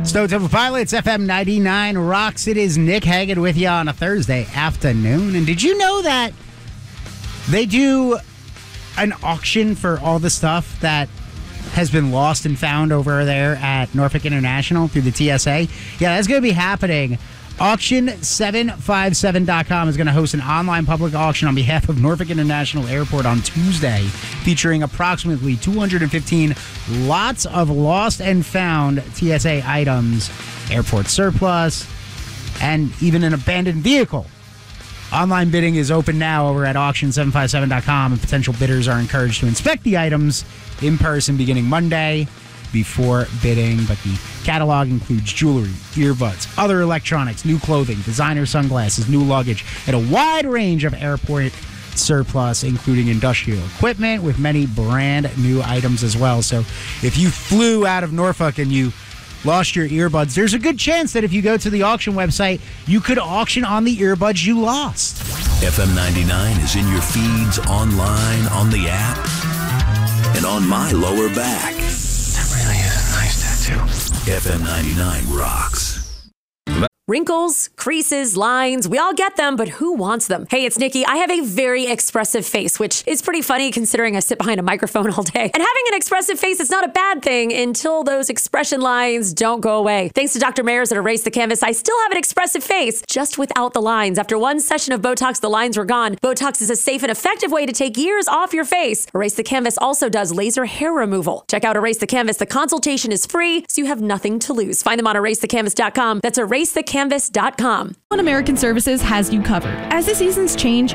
Stone Temple Pilots, FM 99 rocks. It is Nick Hagan with you on a Thursday afternoon. And did you know that they do an auction for all the stuff that has been lost and found over there at Norfolk International through the TSA? Yeah, that's going to be happening. Auction757.com is going to host an online public auction on behalf of Norfolk International Airport on Tuesday, featuring approximately 215 lots of lost and found TSA items, airport surplus, and even an abandoned vehicle. Online bidding is open now over at auction757.com, and potential bidders are encouraged to inspect the items in person beginning Monday before bidding. But the catalog includes jewelry, earbuds, other electronics, new clothing, designer sunglasses, new luggage, and a wide range of airport surplus, including industrial equipment, with many brand new items as well. So if you flew out of Norfolk and you lost your earbuds, there's a good chance that if you go to the auction website, you could auction on the earbuds you lost. FM 99 is in your feeds, online, on the app, and on my lower back. That really is a nice tattoo. FM 99 rocks. Wrinkles, creases, lines, we all get them, but who wants them? Hey, it's Nikki. I have a very expressive face, which is pretty funny considering I sit behind a microphone all day. And having an expressive face is not a bad thing until those expression lines don't go away. Thanks to Dr. Mayers at Erase the Canvas, I still have an expressive face, just without the lines. After one session of Botox, the lines were gone. Botox is a safe and effective way to take years off your face. Erase the Canvas also does laser hair removal. Check out Erase the Canvas. The consultation is free, so you have nothing to lose. Find them on erasethecanvas.com. That's erasethecanvas.com. One American Services has you covered. As the seasons change,